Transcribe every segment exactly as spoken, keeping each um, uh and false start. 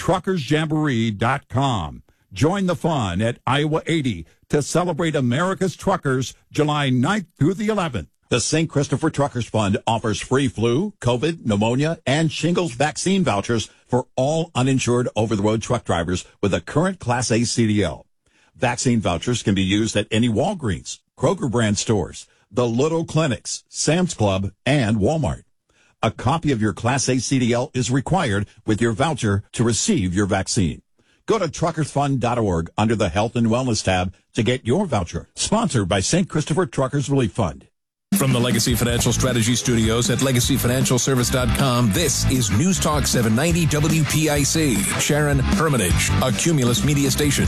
truckers jamboree dot com. Join the fun at Iowa eighty to celebrate America's truckers July ninth through the eleventh. The Saint Christopher Truckers Fund offers free flu, COVID, pneumonia, and shingles vaccine vouchers for all uninsured over-the-road truck drivers with a current Class A C D L. Vaccine vouchers can be used at any Walgreens, Kroger brand stores, the Little Clinics, Sam's Club, and Walmart. A copy of your Class A C D L is required with your voucher to receive your vaccine. Go to truckers fund dot org under the Health and Wellness tab to get your voucher. Sponsored by Saint Christopher Truckers Relief Fund. From the Legacy Financial Strategy Studios at legacy financial service dot com, this is News Talk seven ninety W P I C. Sharon Hermitage, a Cumulus media station.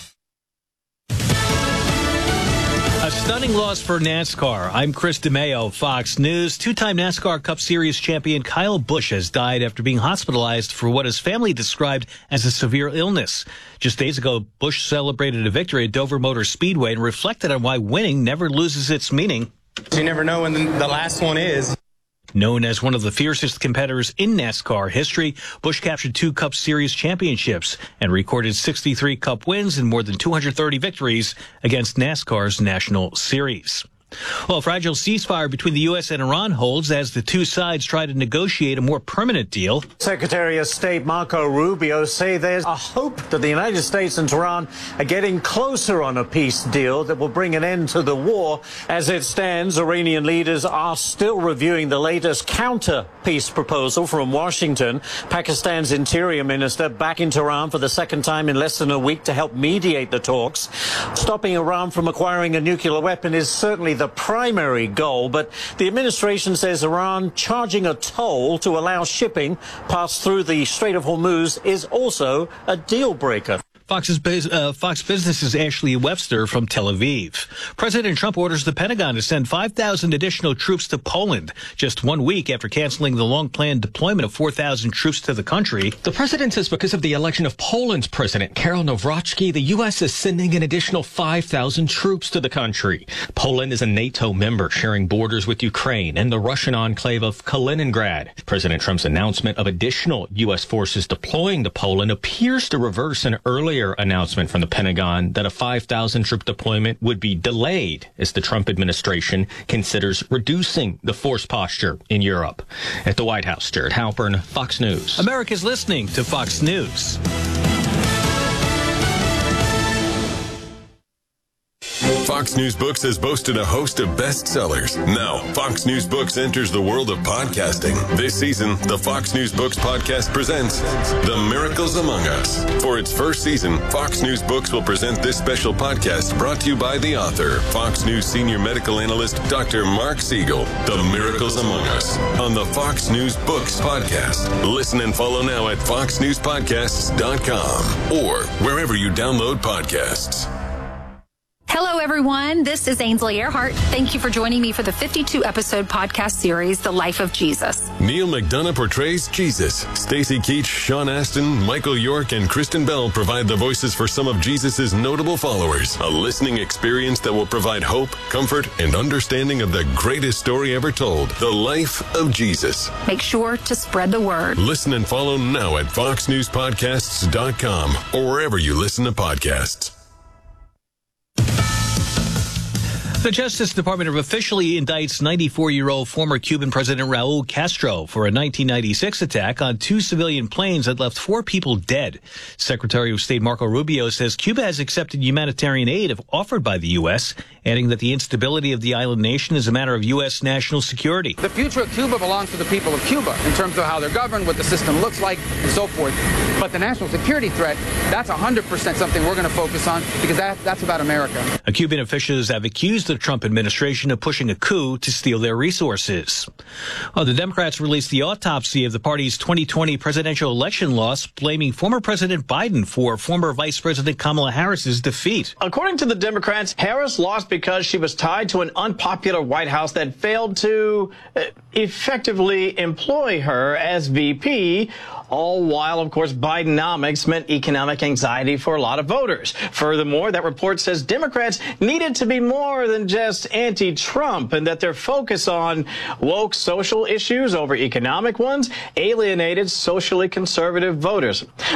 A stunning loss for NASCAR. I'm Chris DeMeo, Fox News. Two-time NASCAR Cup Series champion Kyle Busch has died after being hospitalized for what his family described as a severe illness. Just days ago, Busch celebrated a victory at Dover Motor Speedway and reflected on why winning never loses its meaning. You never know when the last one is. Known as one of the fiercest competitors in NASCAR history, Busch captured two Cup Series championships and recorded sixty-three Cup wins and more than two hundred thirty victories against NASCAR's National Series. Well, a fragile ceasefire between the U S and Iran holds as the two sides try to negotiate a more permanent deal. Secretary of State Marco Rubio say there's a hope that the United States and Tehran are getting closer on a peace deal that will bring an end to the war. As it stands, Iranian leaders are still reviewing the latest counter-peace proposal from Washington. Pakistan's Interior Minister back in Tehran for the second time in less than a week to help mediate the talks. Stopping Iran from acquiring a nuclear weapon is certainly the primary goal, but the administration says Iran charging a toll to allow shipping pass through the Strait of Hormuz is also a deal breaker. Fox's, uh, Fox Business's Ashley Webster from Tel Aviv. President Trump orders the Pentagon to send five thousand additional troops to Poland just one week after canceling the long-planned deployment of four thousand troops to the country. The president says because of the election of Poland's president, Karol Nawrocki, the U S is sending an additional five thousand troops to the country. Poland is a NATO member sharing borders with Ukraine and the Russian enclave of Kaliningrad. President Trump's announcement of additional U S forces deploying to Poland appears to reverse an earlier announcement from the Pentagon that a five thousand troop deployment would be delayed as the Trump administration considers reducing the force posture in Europe. At the White House, Jared Halpern, Fox News. America's listening to Fox News. Fox News Books has boasted a host of bestsellers. Now, Fox News Books enters the world of podcasting. This season, the Fox News Books podcast presents The Miracles Among Us. For its first season, Fox News Books will present this special podcast brought to you by the author, Fox News senior medical analyst, Doctor Mark Siegel. The Miracles Among Us on the Fox News Books podcast. Listen and follow now at fox news podcasts dot com or wherever you download podcasts. Hello, everyone. This is Ainsley Earhart. Thank you for joining me for the fifty-two episode podcast series, The Life of Jesus. Neil McDonough portrays Jesus. Stacy Keach, Sean Astin, Michael York, and Kristen Bell provide the voices for some of Jesus' notable followers. A listening experience that will provide hope, comfort, and understanding of the greatest story ever told, The Life of Jesus. Make sure to spread the word. Listen and follow now at fox news podcasts dot com or wherever you listen to podcasts. The Justice Department officially indicts ninety-four-year-old former Cuban President Raul Castro for a nineteen ninety-six attack on two civilian planes that left four people dead. Secretary of State Marco Rubio says Cuba has accepted humanitarian aid offered by the U S, adding that the instability of the island nation is a matter of U S national security. The future of Cuba belongs to the people of Cuba in terms of how they're governed, what the system looks like, and so forth. But the national security threat, that's one hundred percent something we're going to focus on because that, that's about America. A Cuban officials have accused the Trump administration of pushing a coup to steal their resources. Well, the Democrats released the autopsy of the party's twenty twenty presidential election loss, blaming former President Biden for former Vice President Kamala Harris's defeat. According to the Democrats, Harris lost because she was tied to an unpopular White House that failed to uh, effectively employ her as V P, all while, of course, Bidenomics meant economic anxiety for a lot of voters. Furthermore, that report says Democrats needed to be more than just anti-Trump and that their focus on woke social issues over economic ones alienated socially conservative voters.